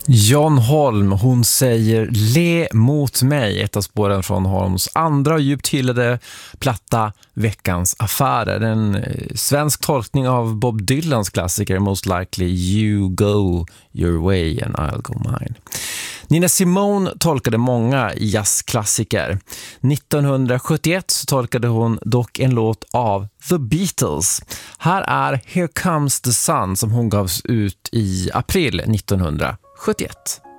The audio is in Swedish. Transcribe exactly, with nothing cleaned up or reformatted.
John Holm, hon säger Le mot mig, ett av spåren från Holms andra djupt hyllade platta Veckans affärer. En svensk tolkning av Bob Dylans klassiker Most Likely You Go Your Way and I'll Go Mine. Nina Simone tolkade många jazzklassiker. nittonhundrasjuttioett så tolkade hon dock en låt av The Beatles. Här är Here Comes the Sun som hon gavs ut i april nittonhundrasjuttioett.